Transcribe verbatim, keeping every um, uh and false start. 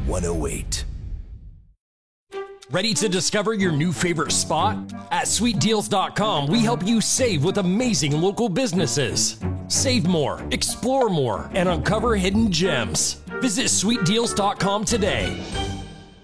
one oh eight. Ready to discover your new favorite spot? At sweet deals dot com, we help you save with amazing local businesses. Save more, explore more, and uncover hidden gems. Visit sweet deals dot com today.